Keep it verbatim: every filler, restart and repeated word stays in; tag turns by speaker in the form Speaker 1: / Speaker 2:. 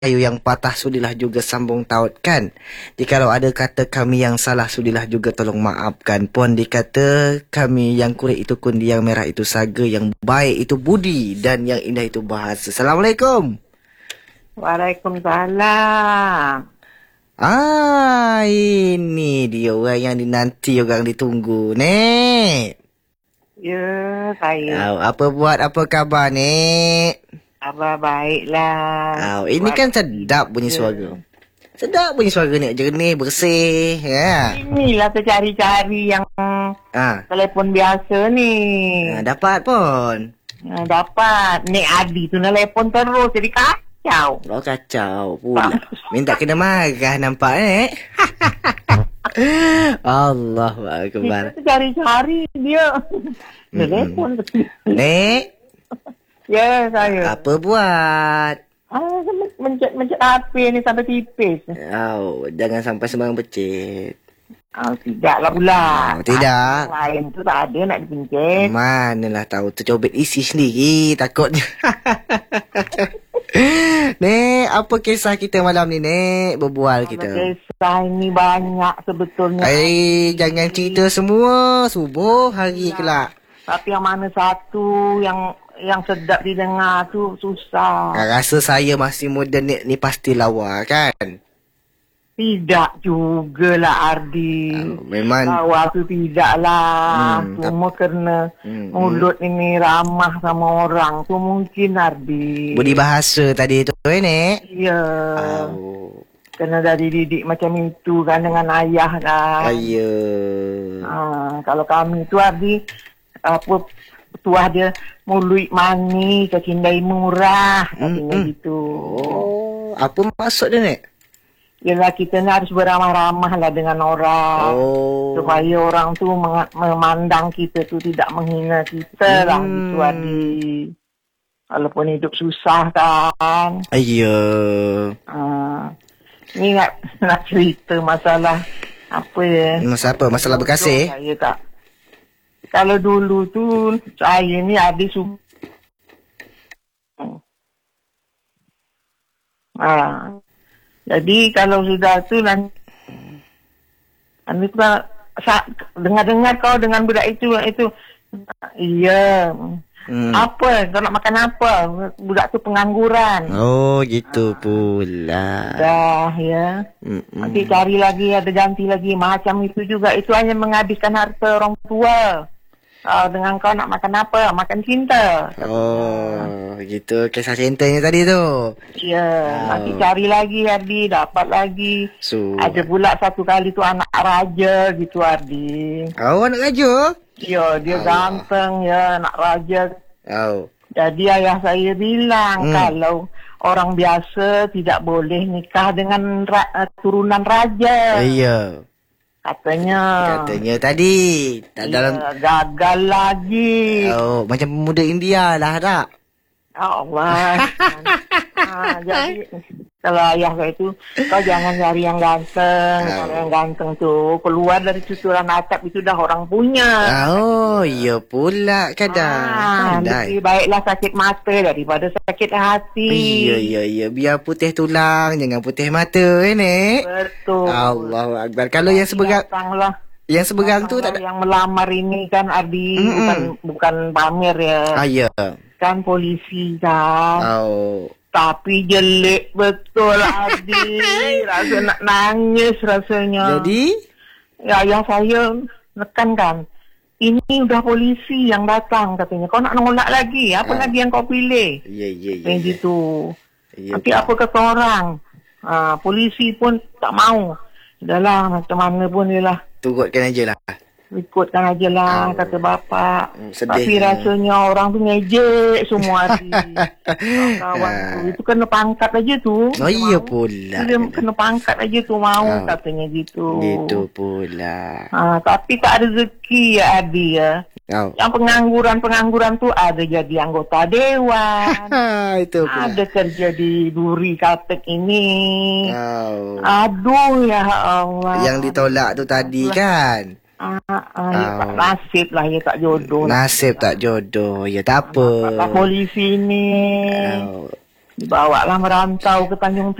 Speaker 1: kayu yang patah sudilah juga sambung tautkan. Jikalau ada kata kami yang salah sudilah juga tolong maafkan. Puan dikata kami yang kulit itu kundi, yang merah itu saga, yang baik itu budi dan yang indah itu bahasa. Assalamualaikum.
Speaker 2: Waalaikumsalam.
Speaker 1: Ah, ini dia orang yang dinanti, orang ditunggu, Nek.
Speaker 2: Ya, saya.
Speaker 1: Oh, apa buat, apa khabar, Nek?
Speaker 2: Abah baiklah.
Speaker 1: Oh, ini
Speaker 2: Buat
Speaker 1: kan sedap bunyi suara. Sedap bunyi suara ni, jernih, bersih. Ya.
Speaker 2: Inilah tercari-cari yang
Speaker 1: Ah.
Speaker 2: telefon biasa ni.
Speaker 1: Ah, dapat pun.
Speaker 2: Ha, dapat. Nek Adi tu nelefon terus jadi kacau.
Speaker 1: Oh, kacau pula. Minta kena marah nampak, Nek. Allahu Akbar.
Speaker 2: Kita tercari-cari dia. Nelefon.
Speaker 1: Nek,
Speaker 2: Ya, saya.
Speaker 1: apa buat?
Speaker 2: Ah, mencet-mencet H P ni sampai tipis.
Speaker 1: Oh, jangan sampai sembarang pecit.
Speaker 2: Ah, tidaklah pula.
Speaker 1: Oh, tidak.
Speaker 2: Lain tu tak ada nak dipencet.
Speaker 1: Manalah tahu, tercobek isi sendiri takutnya. Nek, apa kisah kita malam ni, Nek? Berbual kita.
Speaker 2: Kisah ini banyak sebetulnya.
Speaker 1: Eh, jangan cerita semua. Subuh hari kelak.
Speaker 2: Tapi yang mana satu yang yang sedap didengar tu susah.
Speaker 1: Ah, rasa saya masih muda, Nek, ni pasti lawa kan?
Speaker 2: Tidak jugalah, Ardi.
Speaker 1: Oh, memang.
Speaker 2: Lawa tu tidaklah.
Speaker 1: Hmm,
Speaker 2: Cuma kerana
Speaker 1: Hmm,
Speaker 2: mulut ini ramah sama orang tu mungkin, Ardi.
Speaker 1: Budi bahasa tadi tu, eh, Nek?
Speaker 2: Ya.
Speaker 1: Oh.
Speaker 2: Kena dari didik macam itu kan dengan ayah kan.
Speaker 1: Aya.
Speaker 2: Ha, kalau kami tu, Ardi, apa tuah dia mulut manis, kecindai murah, katanya
Speaker 1: hmm.
Speaker 2: gitu.
Speaker 1: Oh, apa maksud dia, Nek?
Speaker 2: Yalah, kita ni harus beramah-ramah lah dengan orang.
Speaker 1: Oh.
Speaker 2: Supaya orang tu meng- memandang kita tu tidak menghina kita lah.
Speaker 1: Hmm.
Speaker 2: Gitu, Adi. Walaupun hidup susah kan.
Speaker 1: Aya.
Speaker 2: Ha, ni nak, nak cerita masalah apa ya.
Speaker 1: Masalah apa? Masalah berkasih?
Speaker 2: Saya tak. Kalau dulu tu saya ni adik suka. Ha. Jadi kalau sudah tu nanti nanti kita dengar-dengar kau dengan budak itu itu iya.
Speaker 1: Hmm.
Speaker 2: Apa? Kau nak makan apa? Budak tu pengangguran.
Speaker 1: Oh, gitu pula.
Speaker 2: Dah ya.
Speaker 1: Mm-mm.
Speaker 2: Nanti cari lagi, ada ganti lagi. Macam itu juga. Itu hanya menghabiskan harta orang tua. Uh, dengan kau nak makan apa? Makan cinta.
Speaker 1: Oh, gitu. Kisah cintanya tadi tu.
Speaker 2: Ya,
Speaker 1: Oh.
Speaker 2: nanti cari lagi, Ardi. Dapat lagi.
Speaker 1: So,
Speaker 2: Ada pula satu kali tu anak raja gitu, Ardi.
Speaker 1: oh, anak raja?
Speaker 2: Ya, dia
Speaker 1: Allah.
Speaker 2: ganteng ya, anak raja.
Speaker 1: Oh.
Speaker 2: Jadi ayah saya bilang
Speaker 1: Hmm.
Speaker 2: kalau orang biasa tidak boleh nikah dengan ra- turunan raja.
Speaker 1: Iya.
Speaker 2: Katanya.
Speaker 1: Katanya tadi. Tak dalam.
Speaker 2: Ya, gagal lagi.
Speaker 1: Oh, macam pemuda India lah tak?
Speaker 2: Ya Allah. ha, jadi kalau ayah saya itu, kau jangan cari yang ganteng.
Speaker 1: Oh.
Speaker 2: Kalau yang ganteng tu keluar dari susuran atap itu dah orang punya.
Speaker 1: Oh, iya pula kadang.
Speaker 2: Ah,
Speaker 1: Pandai.
Speaker 2: lebih baiklah sakit mata daripada sakit hati.
Speaker 1: Iya, iya, iya. Biar putih tulang, jangan putih mata, eh, Nek.
Speaker 2: Betul.
Speaker 1: Allahu Akbar. Kalau yang sebegang,
Speaker 2: Datanglah.
Speaker 1: yang sebegang tu tak ada.
Speaker 2: Yang melamar ini kan, Ardi,
Speaker 1: Mm-mm.
Speaker 2: bukan bukan pamer ya.
Speaker 1: Ah, ya.
Speaker 2: Kan polisi kan.
Speaker 1: Oh.
Speaker 2: Tapi jelek betul, Ardi. Rasa nak nangis rasanya.
Speaker 1: Jadi?
Speaker 2: Ya, ayah saya nekankan. Ini udah polisi yang datang katanya. Kau nak nolak lagi? Apa
Speaker 1: Ah.
Speaker 2: lagi yang kau pilih?
Speaker 1: Iya, iya, iya.
Speaker 2: Kayak gitu.
Speaker 1: Iya.
Speaker 2: Nanti apa kata orang? Ha, polisi pun tak mau. Sudahlah, macam mana pun dia lah.
Speaker 1: Turutkan aja lah.
Speaker 2: Ikutkan aja lah,
Speaker 1: Oh.
Speaker 2: kata bapak.
Speaker 1: Hmm,
Speaker 2: Tapi
Speaker 1: sedihnya.
Speaker 2: rasanya orang tu ngejek semua hati. Kawan tu, itu kena pangkat aja tu.
Speaker 1: Oh,
Speaker 2: Dia
Speaker 1: iya
Speaker 2: mau.
Speaker 1: pula.
Speaker 2: Dia kena pangkat aja tu mau,
Speaker 1: Oh.
Speaker 2: katanya gitu.
Speaker 1: Gitu pula.
Speaker 2: Ha, tapi tak ada rezeki ya, Adi ya.
Speaker 1: Oh.
Speaker 2: Yang pengangguran-pengangguran tu ada jadi anggota dewan.
Speaker 1: Ha, itu pula.
Speaker 2: Ada kerja di Duri Kapek ini.
Speaker 1: Oh.
Speaker 2: Aduh ya Allah.
Speaker 1: Yang ditolak tu tadi kan?
Speaker 2: Ah, ah, ya,
Speaker 1: Oh.
Speaker 2: tak nasib lah ya, tak jodoh.
Speaker 1: Nasib tak jodoh. Ya tak apa.
Speaker 2: Pak polisi ni.
Speaker 1: Oh.
Speaker 2: Dibawalah merantau ke Tanjung